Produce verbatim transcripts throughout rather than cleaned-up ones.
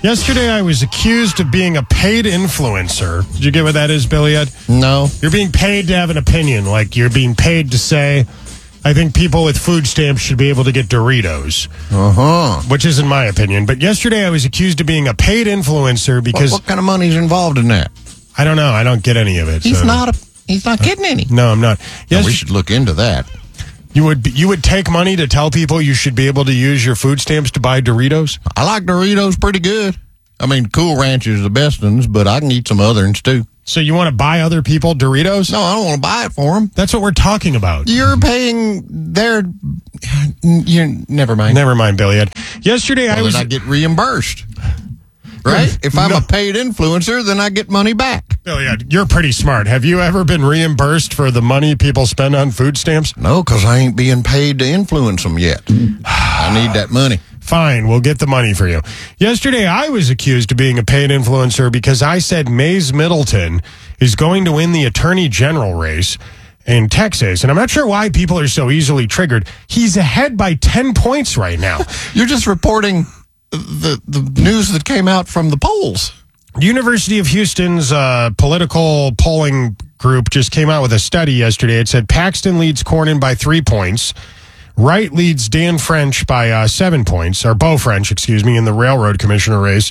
Yesterday, I was accused of being a paid influencer. Did you get what that is, Billy Ed? No. You're being paid to have an opinion. Like, you're being paid to say, I think people with food stamps should be able to get Doritos. Uh-huh. Which isn't my opinion. But yesterday, I was accused of being a paid influencer because... What, what kind of money's involved in that? I don't know. I don't get any of it. He's so. not a, He's not getting any. No, I'm not. Yes, we should look into that. You would you would take money to tell people you should be able to use your food stamps to buy Doritos? I like Doritos pretty good. I mean, Cool Ranch is the best ones, but I can eat some other ones too. So you want to buy other people Doritos? No, I don't want to buy it for them. That's what we're talking about. You're paying their... You're, never mind. Never mind, Billy Ed. Yesterday well, I was... Then I get reimbursed. Right? If I'm no. a paid influencer, then I get money back. Billy Ed, you're pretty smart. Have you ever been reimbursed for the money people spend on food stamps? No, because I ain't being paid to influence them yet. I need that money. Fine, we'll get the money for you. Yesterday, I was accused of being a paid influencer because I said Mays Middleton is going to win the Attorney General race in Texas. And I'm not sure why people are so easily triggered. He's ahead by ten points right now. You're just reporting the, the news that came out from the polls. University of Houston's uh, political polling group just came out with a study yesterday. It said Paxton leads Cornyn by three points. Wright leads Dan French by uh, seven points, or Beau French, excuse me, in the railroad commissioner race.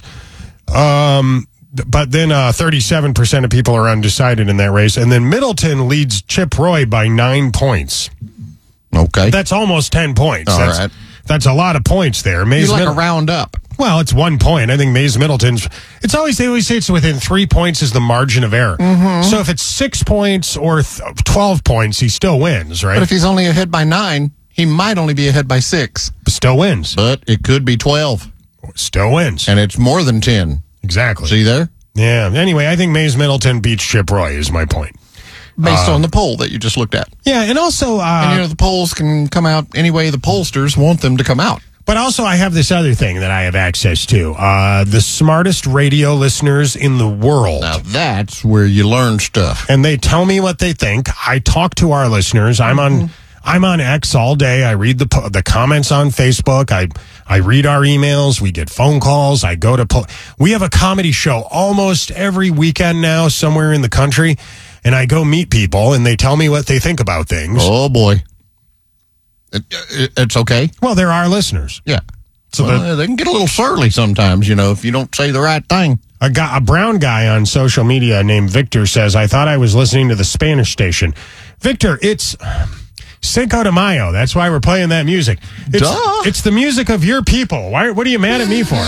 Um, but then uh, thirty-seven percent of people are undecided in that race. And then Middleton leads Chip Roy by nine points. Okay. That's almost ten points. All that's, right. That's a lot of points there. Mays you like Middle- a round up. Well, it's one point. I think Mays Middleton's. It's always they always say it's within three points is the margin of error. Mm-hmm. So if it's six points or th- twelve points, he still wins, right? But if he's only ahead by nine, he might only be ahead by six. Still wins. But it could be twelve. Still wins. And it's more than ten. Exactly. See there? Yeah. Anyway, I think Mays Middleton beats Chip Roy is my point. Based uh, on the poll that you just looked at. Yeah, and also... Uh, and, you know, the polls can come out any way the pollsters want them to come out. But also, I have this other thing that I have access to. Uh, the smartest radio listeners in the world. Now, that's where you learn stuff. And they tell me what they think. I talk to our listeners. I'm mm-hmm. on... I'm on X all day. I read the the comments on Facebook. I I read our emails. We get phone calls. I go to... Po- we have a comedy show almost every weekend now somewhere in the country. And I go meet people, and they tell me what they think about things. Oh, boy. It, it, it's okay. Well, they're our listeners. Yeah. So well, the, they can get a little surly sometimes, you know, if you don't say the right thing. A, guy, a brown guy on social media named Victor says, I thought I was listening to the Spanish station. Victor, it's... Cinco de Mayo. That's why we're playing that music. It's, Duh. It's the music of your people. Why? What are you mad at me for?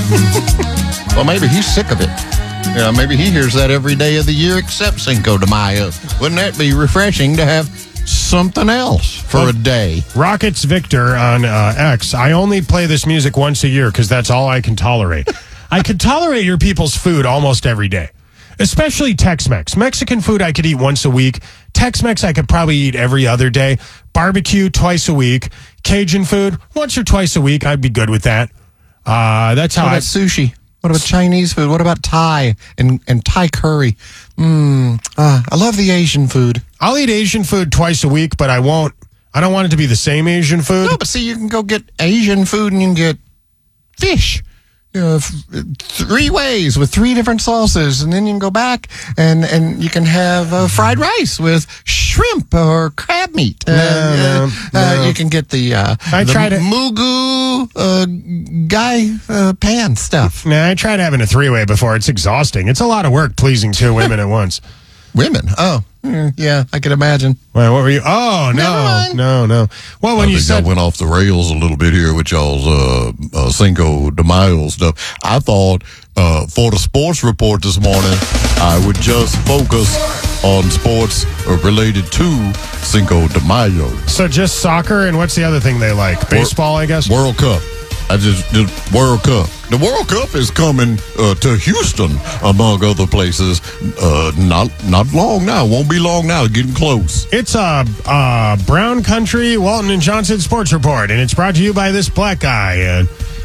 Well, maybe he's sick of it. Yeah, maybe he hears that every day of the year except Cinco de Mayo. Wouldn't that be refreshing to have something else for well, a day? Rockets Victor on uh, X. I only play this music once a year because that's all I can tolerate. I can tolerate your people's food almost every day. Especially Tex-Mex. Mexican food I could eat once a week. Tex-Mex I could probably eat every other day. Barbecue twice a week. Cajun food once or twice a week. I'd be good with that. Uh, that's how what about I... sushi? What about Chinese food? What about Thai and, and Thai curry? Mmm. Uh, I love the Asian food. I'll eat Asian food twice a week, but I won't... I don't want it to be the same Asian food. No, but see, you can go get Asian food and you can get fish. You know, f- three ways with three different sauces, and then you can go back and, and you can have uh, fried rice with shrimp or crab meat. Uh, no, uh, no, uh, no. You can get the uh, I the tried it. mugu uh, guy uh, pan stuff. Nah, I tried having a three-way before. It's exhausting. It's a lot of work pleasing two women at once. Women? Oh, mm, yeah, I can imagine. Wait, what were you? Oh, no, no, no. Well, when I you think said... I went off the rails a little bit here with y'all's uh, uh, Cinco de Mayo stuff. I thought uh, for the sports report this morning, I would just focus on sports related to Cinco de Mayo. So just soccer, and what's the other thing they like? Baseball, I guess? World Cup. I just did World Cup. The World Cup is coming uh, to Houston, among other places. Uh, not not long now. Won't be long now. Getting close. It's a, a Brown Country Walton and Johnson Sports Report, and it's brought to you by this black guy. Uh,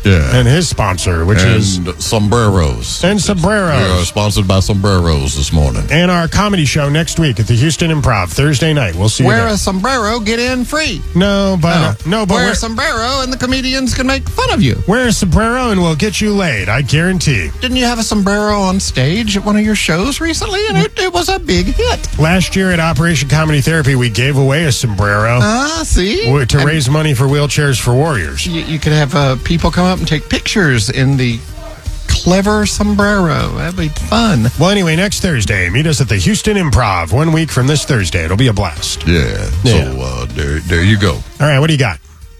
Yeah. And his sponsor, which and is... sombreros. And sombreros. We are sponsored by sombreros this morning. And our comedy show next week at the Houston Improv, Thursday night. We'll see you Wear there. a sombrero, get in free. No, but... Uh, no, but Wear wear, a sombrero, and the comedians can make fun of you. wear a sombrero and we'll get you laid, I guarantee. Didn't you have a sombrero on stage at one of your shows recently? And it, it was a big hit. Last year at Operation Comedy Therapy, we gave away a sombrero Ah, see? w- to And raise money for Wheelchairs for Warriors. You, you could have uh, people come up and take pictures in the clever sombrero. That'd be fun. Well, anyway, next Thursday, meet us at the Houston Improv. One week from this Thursday. It'll be a blast. Yeah. Yeah. So uh, there, there you go. All right, what do you got?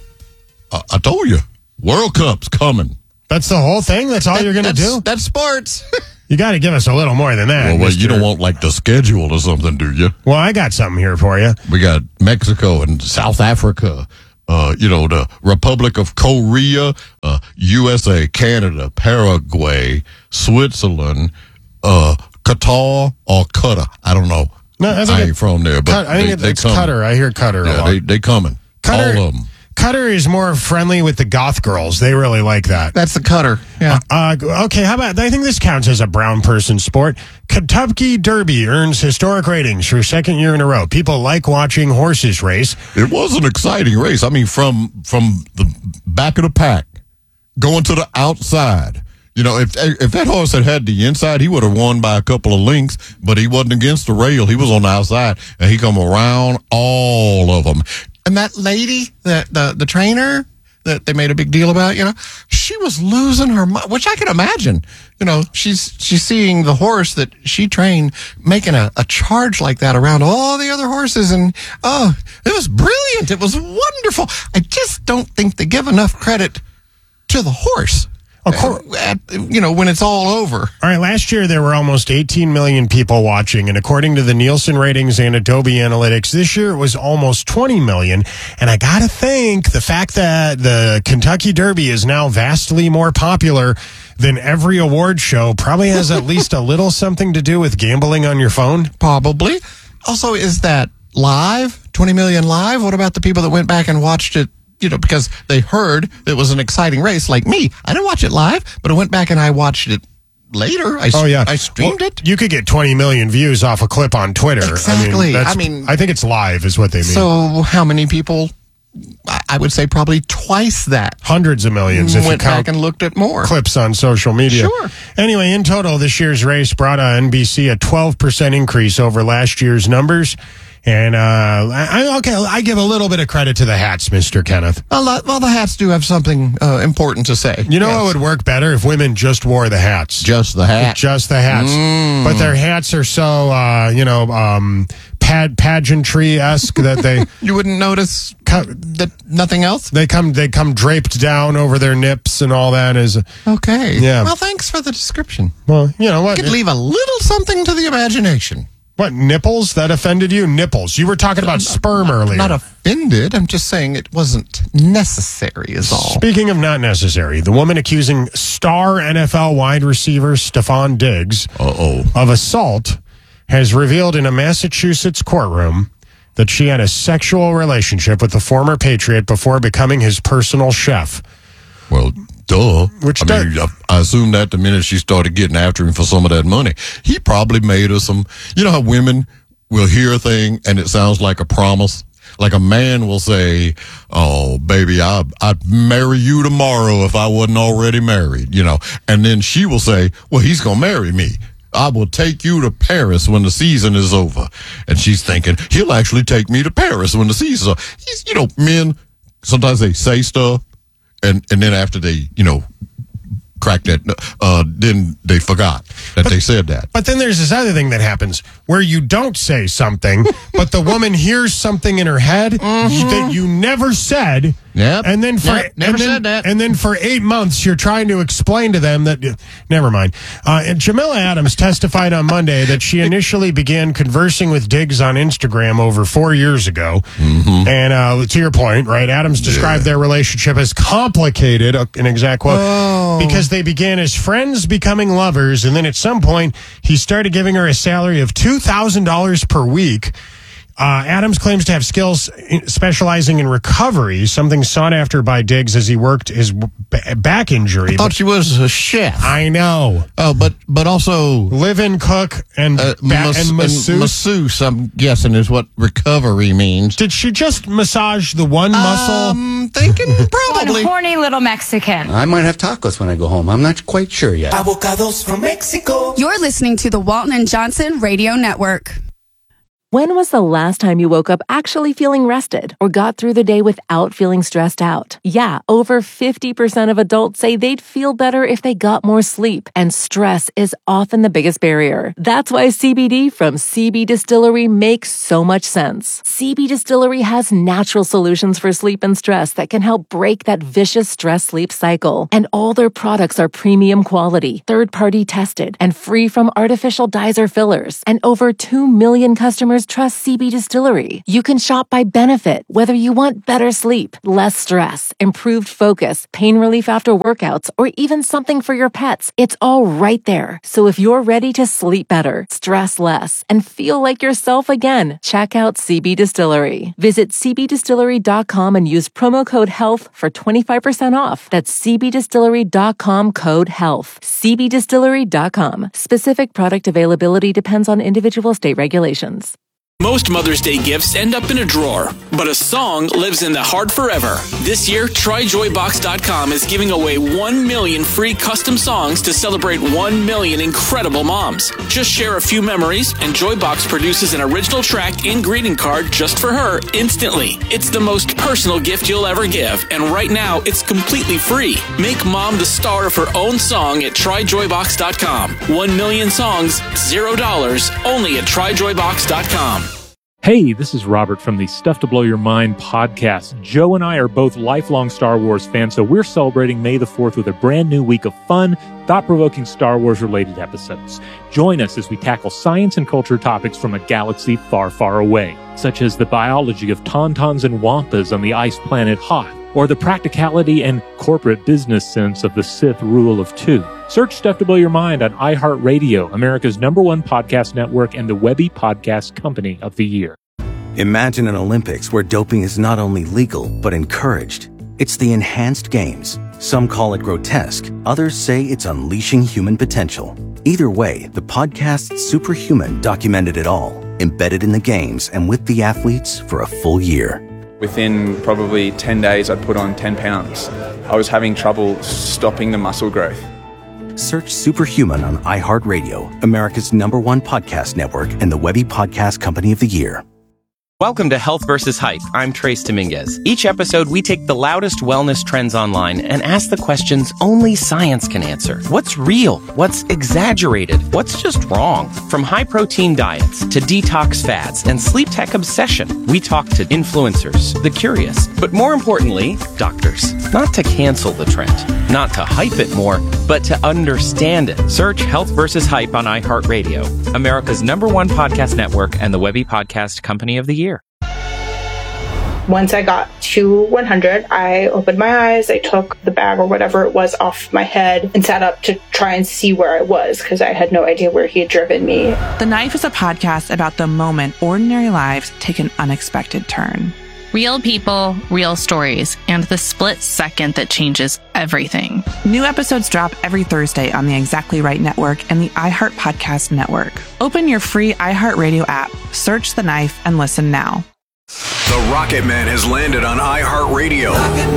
I, I told you, World Cup's coming. That's the whole thing? That's all you're going to That's- do? That's sports. You got to give us a little more than that. Well, well, you Mister don't want like the schedule or something, do you? Well, I got something here for you. We got Mexico and South Africa. Uh, you know, the Republic of Korea, uh, U S A, Canada, Paraguay, Switzerland, uh, Qatar or Qatar. I don't know. No, I think I ain't it- from there, but Cut- I think they, it- they it's coming. Cutter. I hear Cutter a Yeah, lot. they they coming. Cutter, All of them. Cutter is more friendly with the goth girls. They really like that. That's the cutter. Yeah. Uh, okay, how about, I think this counts as a brown person sport. Kentucky Derby earns historic ratings for second year in a row. People like watching horses race. It was an exciting race. I mean, from from the back of the pack, going to the outside. You know, if if that horse had had the inside, he would have won by a couple of lengths, but he wasn't against the rail. He was on the outside, and he come around all of them. And that lady, the, the the trainer that they made a big deal about, you know, she was losing her mind, which I can imagine. You know, she's she's seeing the horse that she trained making a, a charge like that around all the other horses, and oh, it was brilliant. It was wonderful. I just don't think they give enough credit to the horse. Of course. At, you know, when it's all over. All right, last year there were almost eighteen million people watching, and according to the Nielsen ratings and Adobe Analytics, this year it was almost twenty million. And I gotta think the fact that the Kentucky Derby is now vastly more popular than every award show probably has at least a little something to do with gambling on your phone. Probably. Also, is that live? twenty million live? What about the people that went back and watched it? You know, because they heard it was an exciting race, like me. I didn't watch it live, but I went back and I watched it later. I, Oh yeah, I streamed Well, it. You could get twenty million views off a clip on Twitter. Exactly. that's- I mean- I think it's live, is what they mean. So how many people? I- I would say probably twice that Hundreds of millions if you went count back and looked at more. clips on social media. Sure. Anyway, in total, this year's race brought uh, N B C a twelve percent increase over last year's numbers. And, uh, I, okay, I give a little bit of credit to the hats, Mister Kenneth. Well, uh, well, the hats do have something uh, important to say. You know Yes. what would work better if women just wore the hats? Just the hat. Just the hats. Mm. But their hats are so, uh, you know, um, pad, pageantry-esque that they, You wouldn't notice co- that nothing else? they come, they come draped down over their nips and all that is, Okay. Yeah. Well, thanks for the description. well, you know what? Could leave a little something to the imagination. What, nipples? That offended you? Nipples. You were talking about sperm earlier. Not offended. I'm just saying it wasn't necessary is all. Speaking of not necessary, the woman accusing star N F L wide receiver Stephon Diggs Uh-oh. of assault has revealed in a Massachusetts courtroom that she had a sexual relationship with the former Patriot before becoming his personal chef. Well, duh. Which I does- mean, I, I assume that the minute she started getting after him for some of that money, he probably made her some. You know how women will hear a thing and it sounds like a promise. Like a man will say, "Oh, baby, I I'd marry you tomorrow if I wasn't already married." You know, and then she will say, "Well, he's gonna marry me. I will take you to Paris when the season is over." And she's thinking he'll actually take me to Paris when the season's over. He's, you know, men sometimes they say stuff. And and then after they, you know, cracked that, uh, then they forgot that they said that. But then there's this other thing that happens where you don't say something, but the woman hears something in her head that you never said. Yep. And then for Yep, never and then, said that. And then for eight months, you're trying to explain to them that. Never mind. Uh, and Jamila Adams testified on Monday that she initially began conversing with Diggs on Instagram over four years ago. Mm-hmm. And uh, to your point, right? Adams described their relationship as complicated, uh, an exact quote, Oh. because they began as friends, becoming lovers, and then at some point he started giving her a salary of two thousand dollars per week. Uh, Adams claims to have skills in, specializing in recovery, something sought after by Diggs as he worked his b- back injury. I thought she was a chef. I know. Oh, but but also live and cook and uh, ba- mas- and masseuse. and masseuse, I'm guessing, is what recovery means. Did she just massage the one muscle? I'm thinking probably. One horny little Mexican. I might have tacos when I go home. I'm not quite sure yet. Avocados from Mexico. You're listening to the Walton and Johnson Radio Network. When was the last time you woke up actually feeling rested or got through the day without feeling stressed out? Yeah, over fifty percent of adults say they'd feel better if they got more sleep, and stress is often the biggest barrier. That's why C B D from C B Distillery makes so much sense. C B Distillery has natural solutions for sleep and stress that can help break that vicious stress-sleep cycle. And all their products are premium quality, third-party tested, and free from artificial dyes or fillers. And over two million customers trust C B Distillery. You can shop by benefit, whether you want better sleep, less stress, improved focus, pain relief after workouts, or even something for your pets. It's all right there. So if you're ready to sleep better, stress less, and feel like yourself again, check out C B Distillery. Visit c b distillery dot com and use promo code HEALTH for twenty-five percent off. That's c b distillery dot com code HEALTH. c b distillery dot com. Specific product availability depends on individual state regulations. Most Mother's Day gifts end up in a drawer, but a song lives in the heart forever. This year, try joy box dot com is giving away one million free custom songs to celebrate one million incredible moms. Just share a few memories, and Joybox produces an original track and greeting card just for her instantly. It's the most personal gift you'll ever give, and right now, it's completely free. Make mom the star of her own song at try joy box dot com. One million songs, zero dollars, only at try joy box dot com. Hey, this is Robert from the Stuff to Blow Your Mind podcast. Joe and I are both lifelong Star Wars fans, so we're celebrating May the fourth with a brand new week of fun, thought-provoking Star Wars-related episodes. Join us as we tackle science and culture topics from a galaxy far, far away, such as the biology of tauntauns and wampas on the ice planet Hoth, or the practicality and corporate business sense of the Sith rule of two. Search Stuff to Blow Your Mind on iHeartRadio, America's number one podcast network and the Webby Podcast Company of the Year. Imagine an Olympics where doping is not only legal, but encouraged. It's the Enhanced Games. Some call it grotesque. Others say it's unleashing human potential. Either way, the podcast Superhuman documented it all, embedded in the games and with the athletes for a full year. Within probably ten days, I'd put on ten pounds. I was having trouble stopping the muscle growth. Search Superhuman on iHeartRadio, America's number one podcast network and the Webby Podcast Company of the Year. Welcome to Health versus Hype. I'm Trace Dominguez. Each episode, we take the loudest wellness trends online and ask the questions only science can answer. What's real? What's exaggerated? What's just wrong? From high-protein diets to detox fads and sleep tech obsession, we talk to influencers, the curious, but more importantly, doctors. Not to cancel the trend, not to hype it more, but to understand it. Search Health versus Hype on iHeartRadio, America's number one podcast network and the Webby Podcast Company of the Year. Once I got to one hundred, I opened my eyes, I took the bag or whatever it was off my head and sat up to try and see where I was because I had no idea where he had driven me. The Knife is a podcast about the moment ordinary lives take an unexpected turn. Real people, real stories, and the split second that changes everything. New episodes drop every Thursday on the Exactly Right Network and the iHeart Podcast Network. Open your free iHeartRadio app, search The Knife, and listen now. The Rocket Man has landed on iHeartRadio.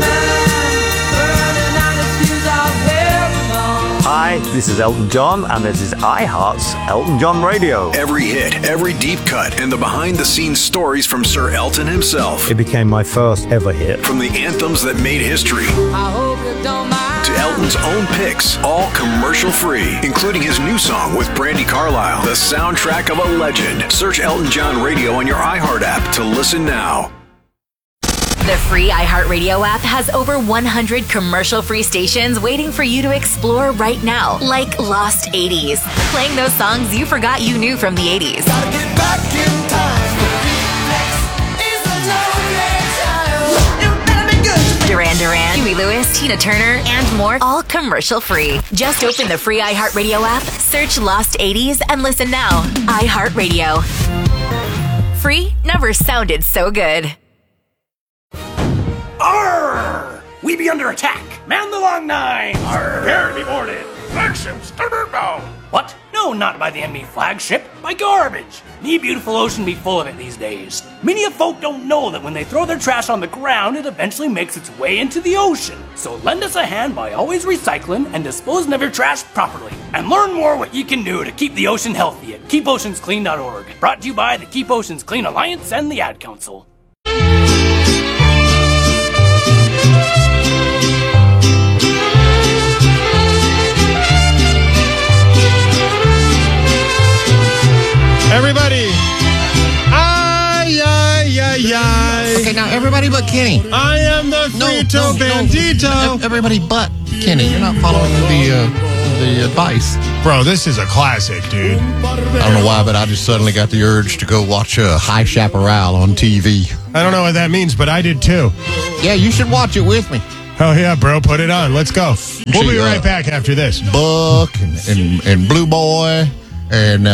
Hi, this is Elton John, and this is iHeart's Elton John Radio. Every hit, every deep cut, and the behind-the-scenes stories from Sir Elton himself. It became my first ever hit. From the anthems that made history to Elton's own picks, all commercial-free, including his new song with Brandi Carlile, the soundtrack of a legend. Search Elton John Radio on your iHeart app to listen now. The free iHeartRadio app has over one hundred commercial-free stations waiting for you to explore right now, like Lost eighties, playing those songs you forgot you knew from the eighties. Gotta get back in time. Duran Duran, Huey Lewis, Tina Turner, and more, all commercial-free. Just open the free iHeartRadio app, search Lost eighties, and listen now. iHeartRadio. free never sounded so good. Arr! We be under attack. Man the long nine. Arr! Prepare to be boarded. Flagship starboard bound. What? No, not by the enemy flagship. By garbage. Me beautiful ocean be full of it these days. Many of folk don't know that when they throw their trash on the ground, it eventually makes its way into the ocean. So lend us a hand by always recycling and disposing of your trash properly. And learn more what you can do to keep the ocean healthy at keep oceans clean dot org. Brought to you by the Keep Oceans Clean Alliance and the Ad Council. Everybody. Ay, ay, ay, ay. Okay, now everybody but Kenny. I am the Frito no, no, Bandito. No, everybody but Kenny. You're not following the uh, the advice. Bro, this is a classic, dude. I don't know why, but I just suddenly got the urge to go watch uh, High Chaparral on T V. I don't know what that means, but I did too. Yeah, you should watch it with me. Oh, yeah, bro. Put it on. Let's go. We'll See, be right uh, back after this. Buck and, and, and Blue Boy and, uh,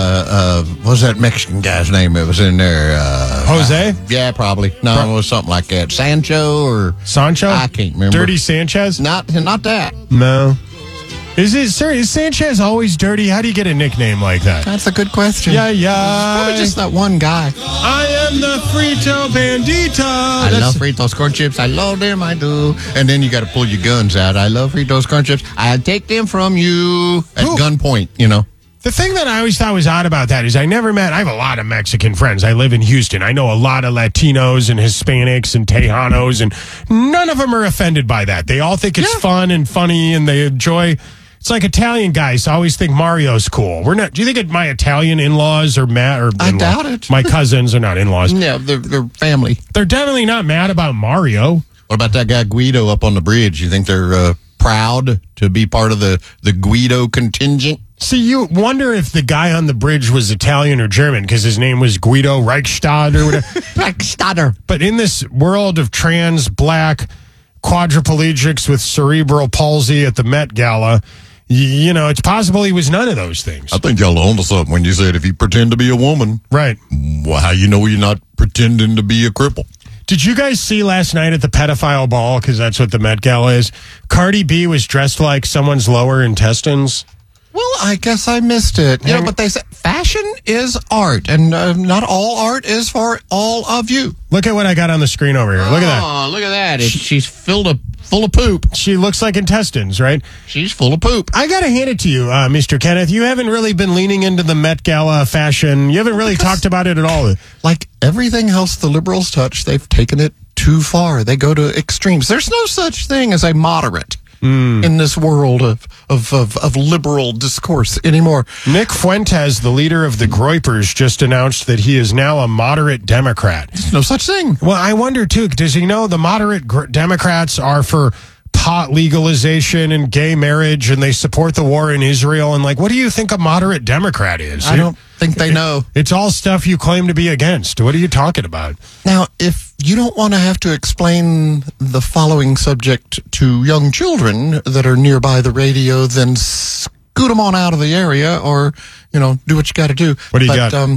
uh, what's that Mexican guy's name that was in there? Uh, Jose? Uh, yeah, probably. No, Bro- it was something like that. Sancho or... Sancho? I can't remember. Dirty Sanchez? Not, not that. No. Is it, sir, is Sanchez always dirty? How do you get a nickname like that? That's a good question. Yeah, yeah. Probably just that one guy. I am the Frito Bandito. I love Fritos corn chips. I love them. I do. And then you got to pull your guns out. I love Fritos corn chips. I'll take them from you at Ooh. gunpoint, you know. The thing that I always thought was odd about that is I never met, I have a lot of Mexican friends. I live in Houston. I know a lot of Latinos and Hispanics and Tejanos, and none of them are offended by that. They all think it's Yeah. fun and funny, and they enjoy. It's like Italian guys always think Mario's cool. We're not. Do you think my Italian in-laws are mad? Or I in-laws? doubt it. My cousins are not in-laws. Yeah, they're, they're family. They're definitely not mad about Mario. What about that guy Guido up on the bridge? You think they're uh, proud to be part of the, the Guido contingent? See, you wonder if the guy on the bridge was Italian or German because his name was Guido Reichstad or whatever. Reichstadter. But in this world of trans, black, quadriplegics with cerebral palsy at the Met Gala, y- you know, it's possible he was none of those things. I think y'all on to something when you said if you pretend to be a woman. Right. Well, how you know you're not pretending to be a cripple? Did you guys see last night at the pedophile ball, because that's what the Met Gala is, Cardi B was dressed like someone's lower intestines? Well, I guess I missed it. You know, but they say fashion is art, and uh, not all art is for all of you. Look at what I got on the screen over here. Look at that. Oh, look at that. It's, she's filled up full of poop. She looks like intestines, right? She's full of poop. I got to hand it to you, uh, Mister Kenneth. You haven't really been leaning into the Met Gala fashion. You haven't really because, talked about it at all. Like everything else the liberals touch, they've taken it too far. They go to extremes. There's no such thing as a moderate mm. in this world of, of, of, of liberal discourse anymore. Nick Fuentes, the leader of the Groypers, just announced that he is now a moderate Democrat. There's no such thing. Well, I wonder, too, does he know the moderate gr- Democrats are for pot legalization and gay marriage, and they support the war in Israel? And, like, what do you think a moderate Democrat is? I don't think they know. It, it's all stuff you claim to be against. What are you talking about? Now, if you don't want to have to explain the following subject to young children that are nearby the radio, then scoot them on out of the area, or, you know, do what you got to do. What do you but, got? Um,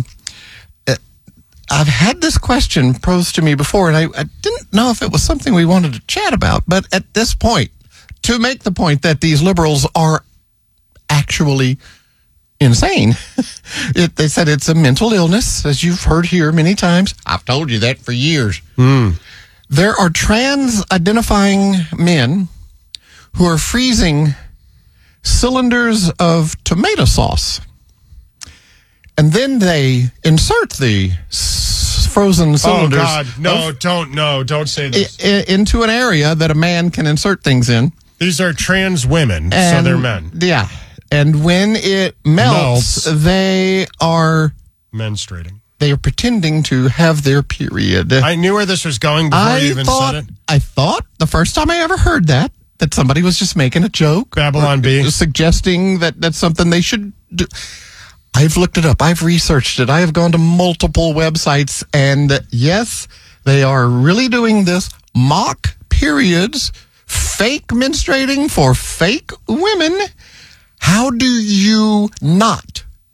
I've had this question posed to me before, and I, I didn't know if it was something we wanted to chat about, but at this point, to make the point that these liberals are actually insane, it, they said it's a mental illness, as you've heard here many times. I've told you that for years. Mm. There are trans-identifying men who are freezing cylinders of tomato sauce. And then they insert the s- frozen cylinders. Oh, God. No, don't, no, don't say this. I- I- into an area that a man can insert things in. These are trans women, And, so they're men. Yeah. And when it melts, Melts. they are Menstruating. they are pretending to have their period. I knew where this was going before I you even thought, said it. I thought the first time I ever heard that, that somebody was just making a joke. Babylon B. Suggesting that that's something they should do. I've looked it up. I've researched it. I have gone to multiple websites, and yes, they are really doing this. Mock periods, fake menstruating for fake women. How do you not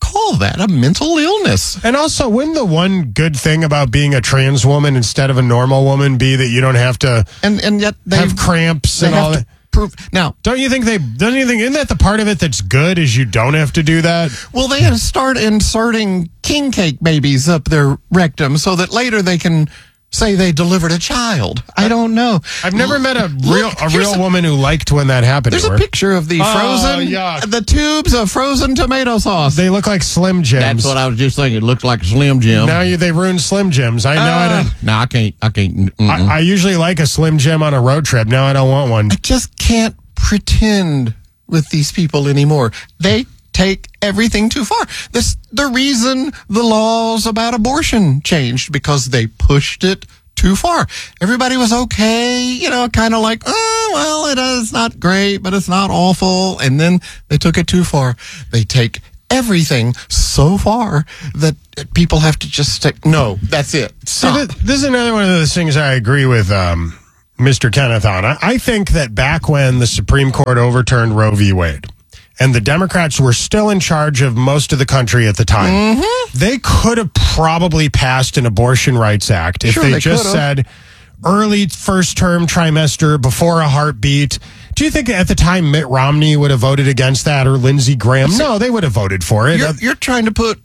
call that a mental illness. And also, wouldn't the one good thing about being a trans woman instead of a normal woman be that you don't have to and and yet they have cramps they and have all to that? Prove now. Don't you think they? Don't you think? Isn't that the part of it that's good? Is you don't have to do that? Well, they had to start inserting king cake babies up their rectum so that later they can say they delivered a child. I don't know. I've never met a real Look, a here's real a- woman who liked when that happened. There's to a her. picture of the Oh, frozen, yuck. the tubes of frozen tomato sauce. They look like Slim Jims. That's what I was just thinking. It looks like Slim Jim. Now you they ruined Slim Jims. I know. I don't. No, I can't. I can't. mm-mm. I, I usually like a Slim Jim on a road trip. Now I don't want one. I just can't pretend with these people anymore. They take everything too far. This the reason the laws about abortion changed, because they pushed it too far. Everybody was okay, you know, kind of like, oh, well, it is not great, but it's not awful. And then they took it too far. They take everything so far that people have to just say, no, that's it. See, Stop. th- this is another one of those things I agree with um, Mister Kenneth on. I, I think that back when the Supreme Court overturned Roe v. Wade, and the Democrats were still in charge of most of the country at the time, Mm-hmm. they could have probably passed an Abortion Rights Act if Sure, they, they just could've. said early first term trimester before a heartbeat. Do you think at the time Mitt Romney would have voted against that, or Lindsey Graham? No, they would have voted for it. You're, you're trying to put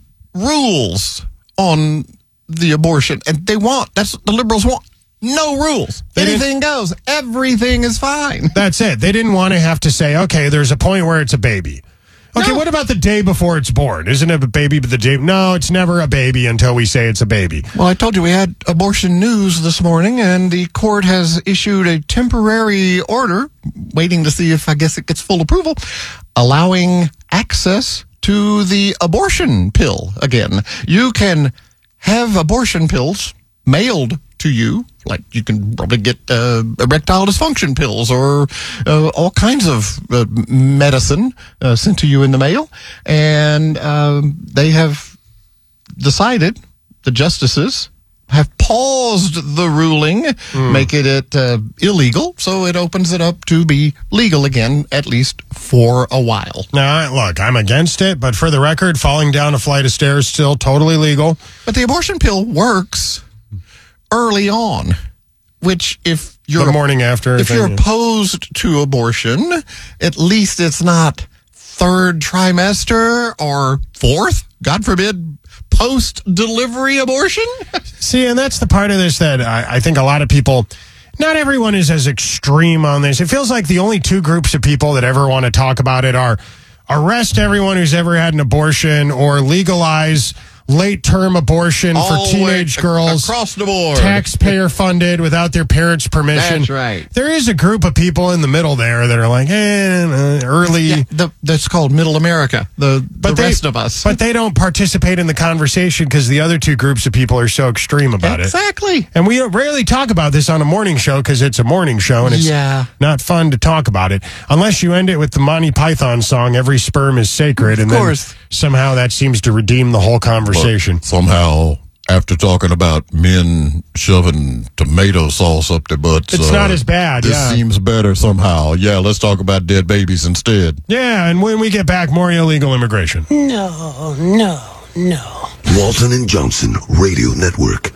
rules on the abortion, and they want, that's what the liberals want. No rules. They Anything goes. Everything is fine. That's it. They didn't want to have to say, okay, there's a point where it's a baby. Okay, No. what about the day before it's born? Isn't it a baby, but the day? No, it's never a baby until we say it's a baby. Well, I told you we had abortion news this morning, and the court has issued a temporary order, waiting to see if, I guess, it gets full approval, allowing access to the abortion pill again. You can have abortion pills mailed to you, like you can probably get uh, erectile dysfunction pills or uh, all kinds of uh, medicine uh, sent to you in the mail. And um, they have decided, the justices have paused the ruling, making it uh, illegal, so it opens it up to be legal again, at least for a while. Now, look, I'm against it, but for the record, falling down a flight of stairs still totally legal. But the abortion pill works early on, which if you're The morning after. if thing, you're yeah. opposed to abortion, at least it's not third trimester or fourth, God forbid, post-delivery abortion. See, and that's the part of this that I, I think a lot of people, not everyone is as extreme on this. It feels like the only two groups of people that ever want to talk about it are arrest everyone who's ever had an abortion or legalize late-term abortion All for the way teenage ac- girls. across the board. Taxpayer funded without their parents' permission. That's right. There is a group of people in the middle there that are like, eh, uh, early. Yeah, the, that's called Middle America, the, the they, rest of us. But they don't participate in the conversation because the other two groups of people are so extreme about it. Exactly. And we rarely talk about this on a morning show because it's a morning show and it's Yeah. not fun to talk about it. Unless you end it with the Monty Python song, Every Sperm is Sacred. Of and course. then somehow that seems to redeem the whole conversation. But somehow, after talking about men shoving tomato sauce up their butts, It's not as bad, This yeah. seems better somehow. Yeah, let's talk about dead babies instead. Yeah, and when we get back, more illegal immigration. No, no, no. Walton and Johnson Radio Network.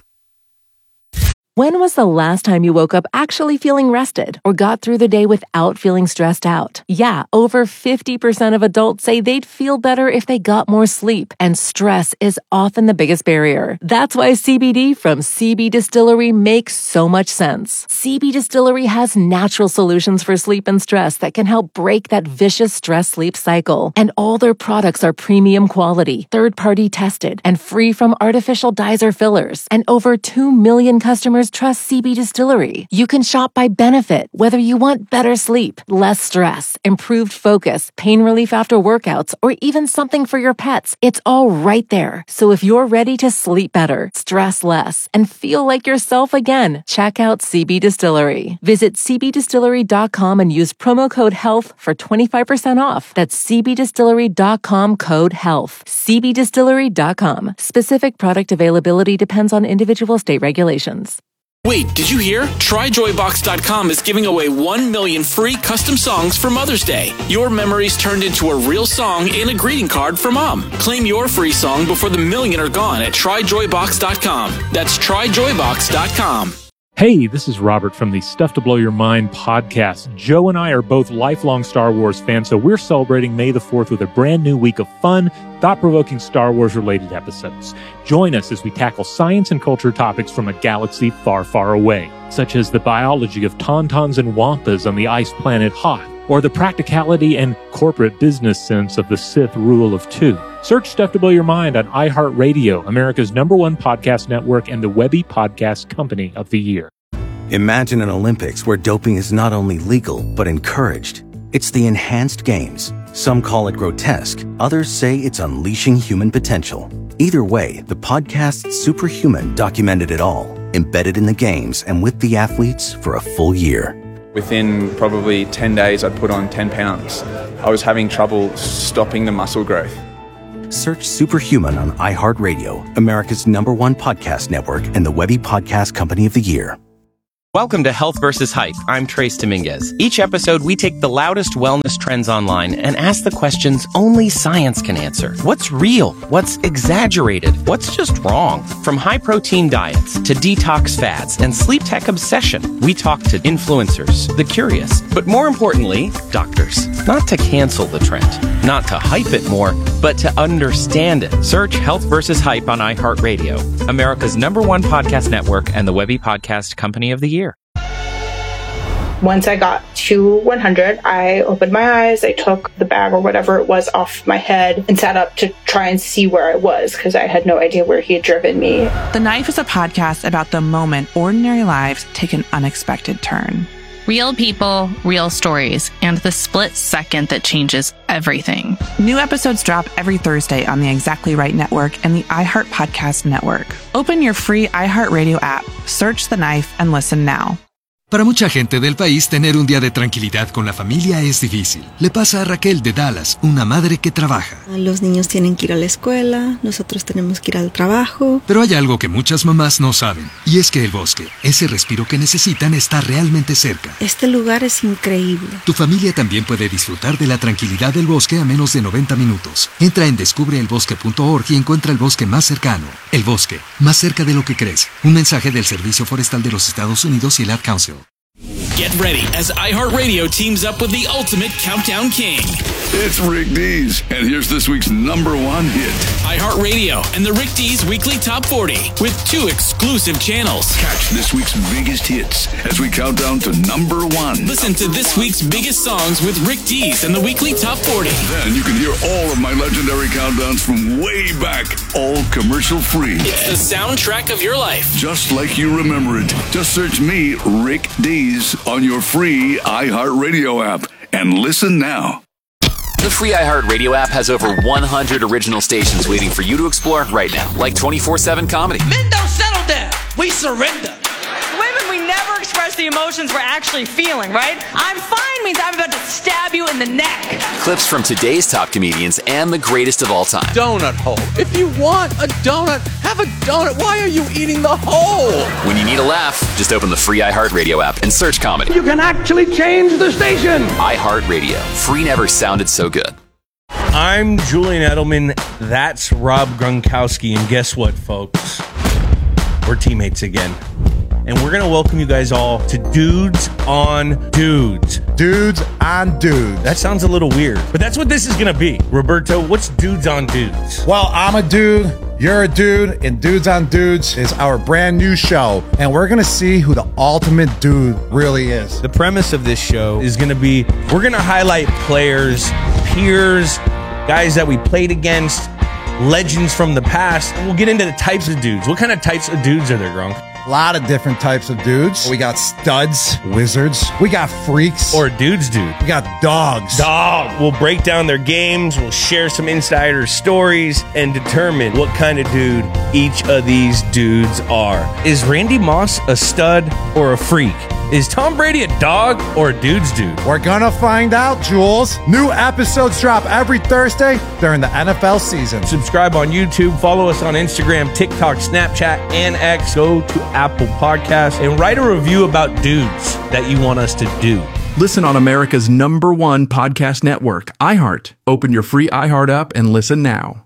When was the last time you woke up actually feeling rested or got through the day without feeling stressed out? Yeah, over fifty percent of adults say they'd feel better if they got more sleep, and stress is often the biggest barrier. That's why C B D from C B Distillery makes so much sense. C B Distillery has natural solutions for sleep and stress that can help break that vicious stress-sleep cycle. And all their products are premium quality, third-party tested, and free from artificial dyes or fillers. And over two million customers trust C B Distillery. You can shop by benefit, whether you want better sleep, less stress, improved focus, pain relief after workouts, or even something for your pets. It's all right there. So if you're ready to sleep better, stress less, and feel like yourself again, check out C B Distillery. Visit c b distillery dot com and use promo code HEALTH for twenty-five percent off. That's c b distillery dot com code HEALTH. c b distillery dot com. Specific product availability depends on individual state regulations. Wait, did you hear? Try joy box dot com is giving away one million free custom songs for Mother's Day. Your memories turned into a real song and a greeting card for Mom. Claim your free song before the million are gone at try joy box dot com. That's try joy box dot com. Hey, this is Robert from the Stuff to Blow Your Mind podcast. Joe and I are both lifelong Star Wars fans, so we're celebrating May the fourth with a brand new week of fun, thought-provoking Star Wars-related episodes. Join us as we tackle science and culture topics from a galaxy far, far away, such as the biology of tauntauns and wampas on the ice planet Hoth, or the practicality and corporate business sense of the Sith rule of two. Search Stuff to Blow Your Mind on iHeartRadio, America's number one podcast network and the Webby Podcast Company of the Year. Imagine an Olympics where doping is not only legal, but encouraged. It's the Enhanced Games. Some call it grotesque. Others say it's unleashing human potential. Either way, the podcast Superhuman documented it all, embedded in the games and with the athletes for a full year. Within probably ten days, I'd put on ten pounds. I was having trouble stopping the muscle growth. Search Superhuman on iHeartRadio, America's number one podcast network and the Webby Podcast Company of the Year. Welcome to Health versus Hype. I'm Trace Dominguez. Each episode, we take the loudest wellness trends online and ask the questions only science can answer. What's real? What's exaggerated? What's just wrong? From high-protein diets to detox fads and sleep tech obsession, we talk to influencers, the curious, but more importantly, doctors. Not to cancel the trend, not to hype it more, but to understand it. Search Health versus Hype on iHeartRadio, America's number one podcast network and the Webby Podcast Company of the Year. Once I got to one hundred, I opened my eyes, I took the bag or whatever it was off my head and sat up to try and see where I was because I had no idea where he had driven me. The Knife is a podcast about the moment ordinary lives take an unexpected turn. Real people, real stories, and the split second that changes everything. New episodes drop every Thursday on the Exactly Right Network and the iHeart Podcast Network. Open your free iHeartRadio app, search The Knife, and listen now. Para mucha gente del país, tener un día de tranquilidad con la familia es difícil. Le pasa a Raquel de Dallas, una madre que trabaja. Los niños tienen que ir a la escuela, nosotros tenemos que ir al trabajo. Pero hay algo que muchas mamás no saben, y es que el bosque, ese respiro que necesitan, está realmente cerca. Este lugar es increíble. Tu familia también puede disfrutar de la tranquilidad del bosque a menos de noventa minutos. Entra en descubre el bosque punto org y encuentra el bosque más cercano. El bosque, más cerca de lo que crees. Un mensaje del Servicio Forestal de los Estados Unidos y el Ad Council. Get ready as iHeartRadio teams up with the ultimate countdown king. It's Rick Dees, and here's this week's number one hit. iHeartRadio and the Rick Dees Weekly Top forty with two exclusive channels. Catch this week's biggest hits as we count down to number one. Listen to this week's biggest songs with Rick Dees and the Weekly Top forty. Then you can hear all of my legendary countdowns from way back, all commercial free. It's the soundtrack of your life. Just like you remember it. Just search me, Rick Dees, on your free iHeartRadio app and listen now. The free iHeartRadio app has over one hundred original stations waiting for you to explore right now, like twenty-four seven comedy. Men don't settle down. We surrender. Women, we never express the emotions we're actually feeling, right? I'm fine means I'm about to stab you in the neck. Clips from today's top comedians and the greatest of all time. Donut hole. If you want a donut, have a donut. Why are you eating the hole? When you need a laugh, just open the free iHeartRadio app and search comedy. You can actually change the station. iHeartRadio. Free never sounded so good. I'm Julian Edelman. That's Rob Gronkowski. And guess what, folks? We're teammates again. And we're going to welcome you guys all to Dudes on Dudes. Dudes on Dudes. That sounds a little weird, but that's what this is going to be. Roberto, what's Dudes on Dudes? Well, I'm a dude, you're a dude, and Dudes on Dudes is our brand new show. And we're going to see who the ultimate dude really is. The premise of this show is going to be, we're going to highlight players, peers, guys that we played against, legends from the past. And we'll get into the types of dudes. What kind of types of dudes are there, Gronk? A lot of different types of dudes. We got studs, wizards. We got freaks. Or dudes dude. We got dogs. Dog. We'll break down their games. We'll share some insider stories and determine what kind of dude each of these dudes are. Is Randy Moss a stud or a freak? Is Tom Brady a dog or a dude's dude? We're gonna find out, Jules. New episodes drop every Thursday during the N F L season. Subscribe on YouTube, follow us on Instagram, TikTok, Snapchat, and X. Go to Apple Podcasts and write a review about dudes that you want us to do. Listen on America's number one podcast network, iHeart. Open your free iHeart app and listen now.